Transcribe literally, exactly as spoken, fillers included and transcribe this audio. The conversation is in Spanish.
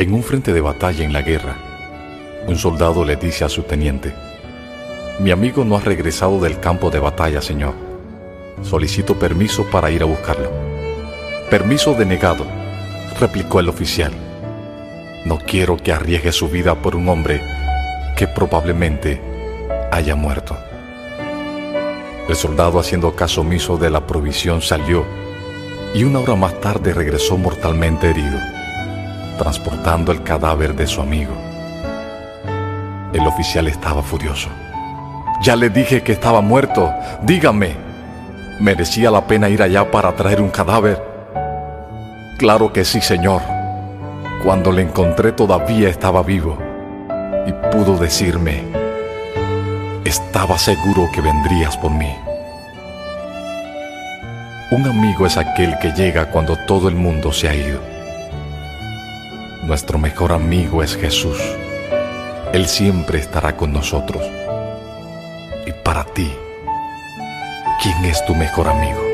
En un frente de batalla en la guerra, un soldado le dice a su teniente: «Mi amigo no ha regresado del campo de batalla, señor. Solicito permiso para ir a buscarlo». «Permiso denegado», replicó el oficial. «No quiero que arriesgue su vida por un hombre que probablemente haya muerto». El soldado, haciendo caso omiso de la provisión, salió y una hora más tarde regresó mortalmente herido, transportando el cadáver de su amigo. El oficial estaba furioso. «Ya le dije que estaba muerto. Dígame, ¿merecía la pena ir allá para traer un cadáver?» «Claro que sí, señor. Cuando le encontré todavía estaba vivo y pudo decirme: estaba seguro que vendrías por mí». Un amigo es aquel que llega cuando todo el mundo se ha ido. Nuestro mejor amigo es Jesús. Él siempre estará con nosotros. Y para ti, ¿quién es tu mejor amigo?